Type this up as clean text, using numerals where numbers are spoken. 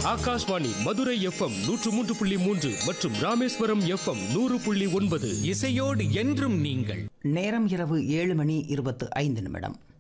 Akashvani Madurai FM 103.3 மற்றும் Rameswaram FM 100.9. இசையோடு என்றும் நீங்கள். நேரம் இரவு 7:25.